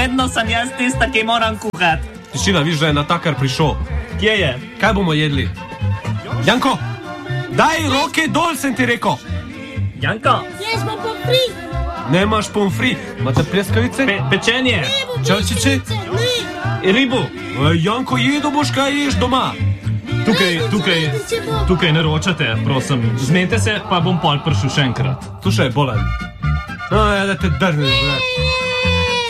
Vedno sem jaz tista, ki moram kuhati. Tišina, viš, da je natakar prišel. Kje je? Kaj bomo jedli? Janko, daj roke dol, sem ti rekel. Janko? Jaz bom pomfri. Nemaš pomfri. Imate pleskavice? Pečenje. Čalčiče? Ribu. Janko, jedo boš, kaj ješ doma. Tukaj ne ročate, prosim. Zmenite se, pa bom pol prišel še enkrat. Tu še je bolan. No, da te drneš,